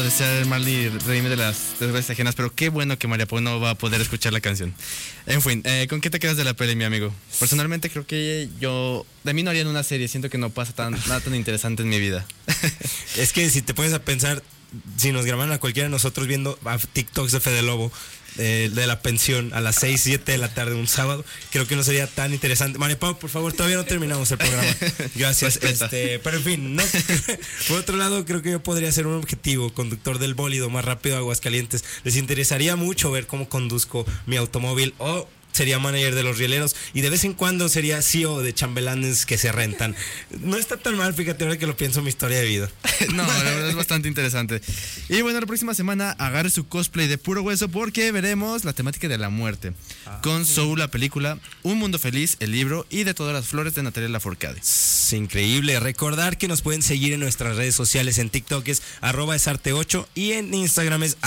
desear el mal y reírme de las desgracias ajenas, pero qué bueno que María Pau no va a poder escuchar la canción. En fin, ¿con qué te quedas de la peli, mi amigo? Personalmente creo que de mí no harían una serie, siento que no pasa nada tan interesante en mi vida. Es que si te pones a pensar, si nos grabaran a cualquiera de nosotros viendo TikToks de Fede Lobo, de la pensión a las 6, 7 de la tarde un sábado, creo que no sería tan interesante. María Pau, por favor, todavía no terminamos el programa. Gracias. Pero en fin, no. Por otro lado, creo que yo podría ser un objetivo conductor del bólido más rápido de Aguascalientes. Les interesaría mucho ver cómo conduzco mi automóvil, o sería manager de los rieleros y de vez en cuando sería CEO de chambelanes que se rentan. No está tan mal, fíjate, ahora que lo pienso, mi historia de vida. No, la verdad es bastante interesante. Y bueno, la próxima semana agarre su cosplay de puro hueso porque veremos la temática de la muerte. Con Soul, la película, Un Mundo Feliz, el libro y De Todas las Flores de Natalia Lafourcade. Es increíble. Recordar que nos pueden seguir en nuestras redes sociales. En TikTok es @esarte8 y en Instagram es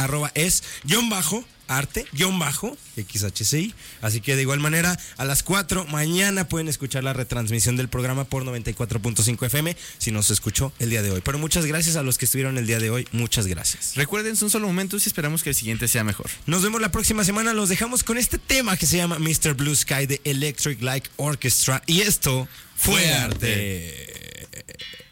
@es_arte_XHCI. Así que de igual manera, a las 4 mañana pueden escuchar la retransmisión del programa por 94.5 FM si nos escuchó el día de hoy. Pero muchas gracias a los que estuvieron el día de hoy. Muchas gracias. Recuerden, son solo momentos y esperamos que el siguiente sea mejor. Nos vemos la próxima semana. Los dejamos con este tema que se llama Mr. Blue Sky de Electric Light Orchestra. Y esto fue Arte.